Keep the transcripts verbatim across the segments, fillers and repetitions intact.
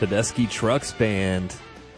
Tedeschi Trucks Band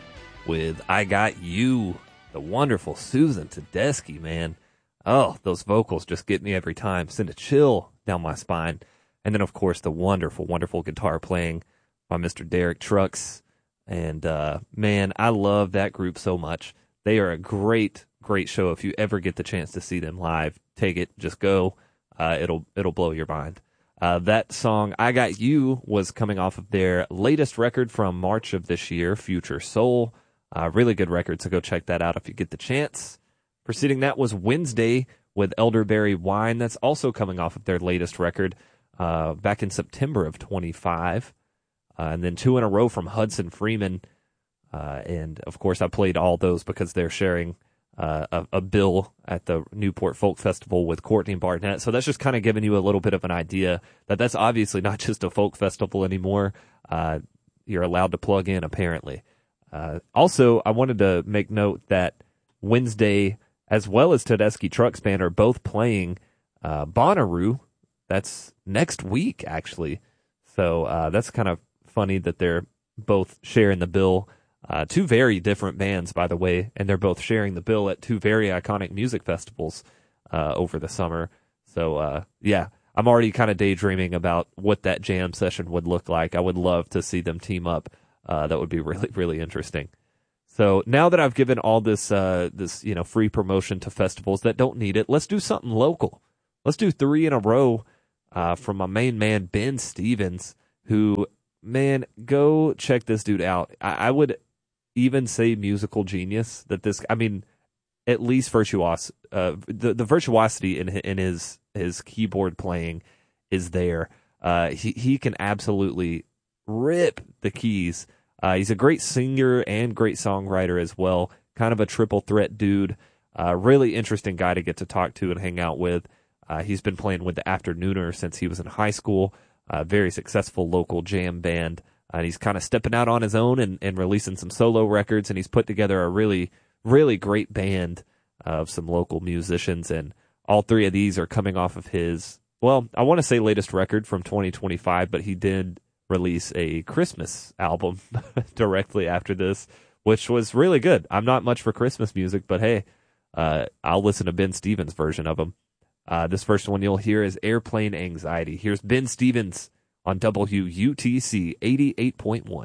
with I Got You, the wonderful Susan Tedeschi, man. Oh, those vocals just get me every time, send a chill down my spine. And then, of course, the wonderful, wonderful guitar playing by Mister Derek Trucks. And, uh, man, I love that group so much. They are a great, great show. If you ever get the chance to see them live, take it, just go. Uh, it'll, it'll blow your mind. Uh, that song, I Got You, was coming off of their latest record from March of this year, Future Soul. Uh, really good record, so go check that out if you get the chance. Preceding that was Wednesday with Elderberry Wine. That's also coming off of their latest record uh, back in September of twenty-five. Uh, and then two in a row from Hudson Freeman. Uh, and, of course, I played all those because they're sharing Uh, a, a bill at the Newport Folk Festival with Courtney Barnett. So that's just kind of giving you a little bit of an idea that that's obviously not just a folk festival anymore. Uh, you're allowed to plug in, apparently. Uh, also, I wanted to make note that Wednesday, as well as Tedeschi Trucks Band, are both playing uh, Bonnaroo. That's next week, actually. So uh, that's kind of funny that they're both sharing the bill. Uh, two very different bands, by the way, and they're both sharing the bill at two very iconic music festivals uh, over the summer. So, uh, yeah, I'm already kind of daydreaming about what that jam session would look like. I would love to see them team up. Uh, that would be really, really interesting. So now that I've given all this, uh, this you know, free promotion to festivals that don't need it, let's do something local. Let's do three in a row uh, from my main man, Ben Stevens, who, man, go check this dude out. I, I would even say musical genius that this, I mean, at least virtuos, uh, the, the virtuosity in, in his, his keyboard playing is there. Uh, he, he can absolutely rip the keys. Uh, he's a great singer and great songwriter as well. Kind of a triple threat dude. Uh, really interesting guy to get to talk to and hang out with. Uh, he's been playing with the Afternooner since he was in high school. Uh, very successful local jam band. And he's kind of stepping out on his own and, and releasing some solo records, and he's put together a really, really great band of some local musicians, and all three of these are coming off of his, well, I want to say latest record from twenty twenty-five, but he did release a Christmas album directly after this, which was really good. I'm not much for Christmas music, but hey, uh, I'll listen to Ben Stevens' version of them. Uh, this first one you'll hear is Airplane Anxiety. Here's Ben Stevens on W U T C eighty-eight point one.